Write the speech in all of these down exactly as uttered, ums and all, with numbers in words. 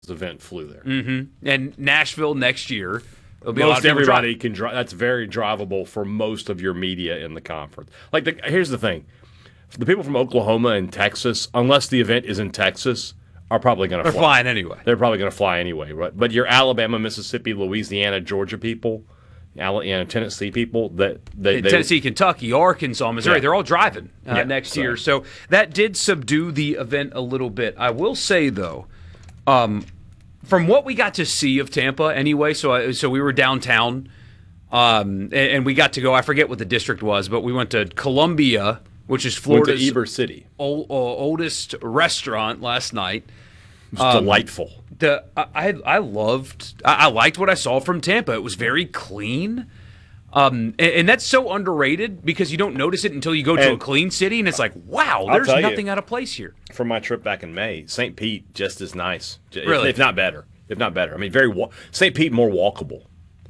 event flew there. Mm-hmm. And Nashville next year. There'll be a lot Most of people everybody driving. can drive. That's very drivable for most of your media in the conference. Like, the, here's the thing. The people from Oklahoma and Texas, unless the event is in Texas, are probably going to They're fly. flying anyway. They're probably going to fly anyway. Right? But your Alabama, Mississippi, Louisiana, Georgia people, Al- you know, Tennessee people, that they, they Tennessee, Kentucky, Arkansas, Missouri, Yeah. they're all driving uh, Yeah, next so. year. So that did subdue the event a little bit. I will say, though, um, from what we got to see of Tampa anyway, so I, so we were downtown, um, and, and we got to go, I forget what the district was, but we went to Columbia, which is went to Florida's Eber City. old, uh, oldest restaurant last night. It was delightful. The I I loved I, I liked what I saw from Tampa. It was very clean. Um, and, and that's so underrated because you don't notice it until you go to And a clean city, and it's like, wow, I'll there's tell you. nothing out of place here. From my trip back in May, Saint Pete just as nice, J- if, Really? if not better, if not better. I mean, very wa- Saint Pete more walkable.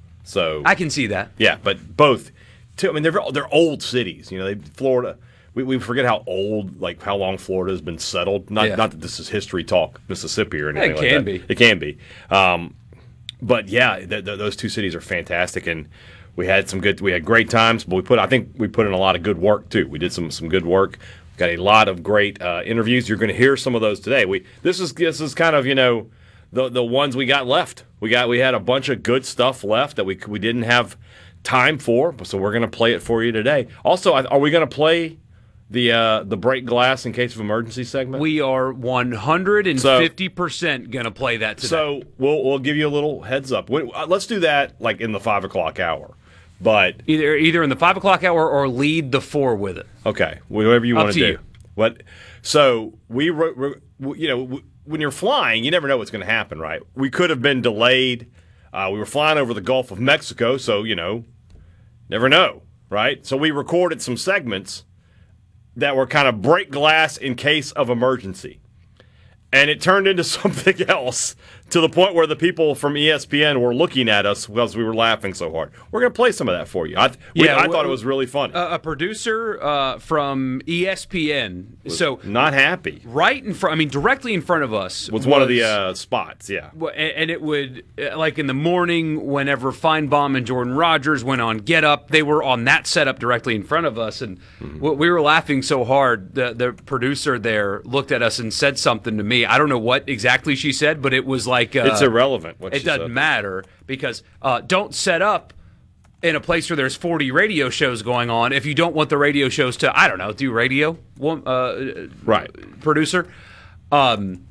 So I can see that. yeah, but both. Too, I mean, they're they're old cities. You know, they Florida. We, we forget how old, like how long Florida has been settled. Not Yeah. not that this is history talk, Mississippi or anything It like can that. be. It can be. Um, but yeah, th- th- those two cities are fantastic, and we had some good. We had great times, but we put. I think we put in a lot of good work too. We did some some good work. Got a lot of great uh, interviews. You're going to hear some of those today. We this is this is kind of you know the the ones we got left. We got we had a bunch of good stuff left that we we didn't have time for, so we're going to play it for you today. Also, are we going to play the uh, the break glass in case of emergency segment? We are one hundred fifty percent going to play that today. So we'll we'll give you a little heads up. We, uh, let's do that like in the five o'clock hour. But either either in the five o'clock hour or lead the four with it. okay, whatever you Up want to to do. you. What? So we, ro- ro- you know, w- when you're flying, you never know what's going to happen, right? We could have been delayed. Uh, we were flying over the Gulf of Mexico, so you know, never know, right? So we recorded some segments that were kind of break glass in case of emergency. And it turned into something else to the point where the people from E S P N were looking at us because we were laughing so hard. We're going to play some of that for you. I, we, Yeah, I w- thought it was really funny. A, a producer uh, from E S P N, so Not happy. right in front, I mean, directly in front of us Was one of the uh, spots, yeah. Well, and and it would, uh, like in the morning, whenever Feinbaum and Jordan Rogers went on Get Up, they were on that setup directly in front of us. And Mm-hmm. w- we were laughing so hard, the, the producer there looked at us and said something to me. I don't know what exactly she said, but it was like... Uh, It's irrelevant what It she doesn't said. matter because uh, don't set up in a place where there's forty radio shows going on if you don't want the radio shows to, I don't know, do radio, One- uh, Right. producer. Um,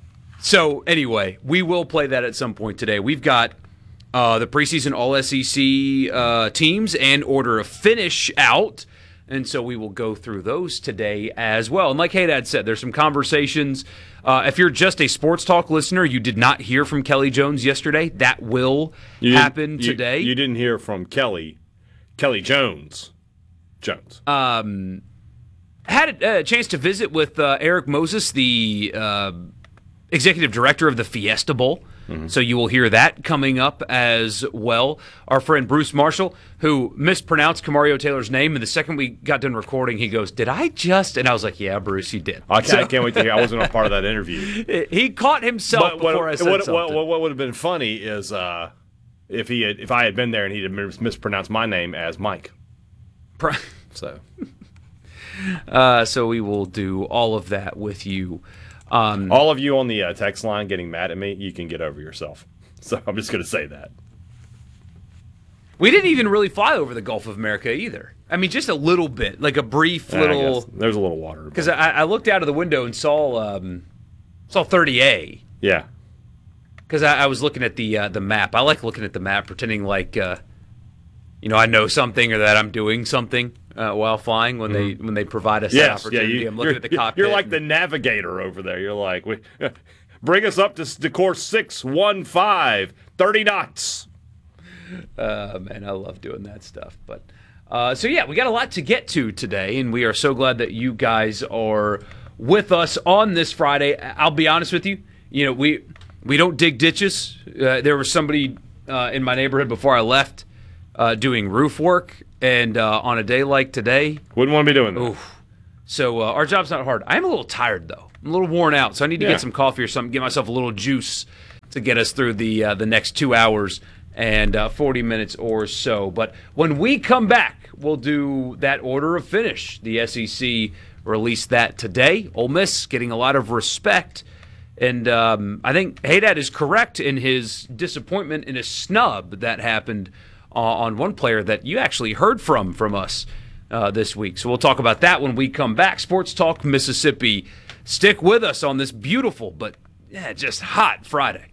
so anyway, we will play that at some point today. We've got uh, the preseason All S E C uh, teams and order of finish out, and so we will go through those today as well. And like Haydad said, there's some conversations. Uh, if you're just a Sports Talk listener, you did not hear from Kelly Jones yesterday. That will You didn't- happen you- today. You didn't hear from Kelly, Kelly Jones. Jones. Um, had a, a chance to visit with uh, Eric Moses, the uh, executive director of the Fiesta Bowl. Mm-hmm. So you will hear that coming up as well. Our friend Bruce Marshall, who mispronounced Camario Taylor's name, and the second we got done recording, he goes, "Did I just?" And I was like, "Yeah, Bruce, you did." I can't, I can't wait to hear. I wasn't a part of that interview. He caught himself But what, before I said what, something. what, what, what would have been funny is uh, if he had, if I had been there and he had mis- mispronounced my name as Mike. So uh, so we will do all of that with you. Um, all of you on the uh, text line getting mad at me, you can get over yourself. So I'm just going to say that. we didn't even really fly over the Gulf of America either. I mean, just a little bit, like a brief I little. guess there's a little water. Because I, I looked out of the window and saw um, saw thirty A. Yeah. Because I, I was looking at the uh, the map. I like looking at the map, pretending like uh, you know I know something or that I'm doing something uh, while flying. When they when they provide us that Yes. Yeah. opportunity, You, I'm looking you're, at the cockpit. you're like the and- navigator over there. You're like, we, bring us up to, to course six one five, thirty knots. Uh, man, I love doing that stuff. But uh, so yeah, we got a lot to get to today, and we are so glad that you guys are with us on this Friday. I'll be honest with you, you know we we don't dig ditches. Uh, there was somebody uh, in my neighborhood before I left uh, doing roof work, and uh, on a day like today, Wouldn't want to be doing that. oof. So uh, our job's not hard. I'm a little tired though. I'm a little worn out, so I need to Yeah. get some coffee or something, get myself a little juice to get us through the uh, the next two hours and uh, forty minutes or so. But when we come back, we'll do that order of finish. The S E C released that today. Ole Miss getting a lot of respect. And um, I think Haydad is correct in his disappointment in a snub that happened uh, on one player that you actually heard from from us uh, this week. So we'll talk about that when we come back. Sports Talk Mississippi. Stick with us on this beautiful but yeah, just hot Friday.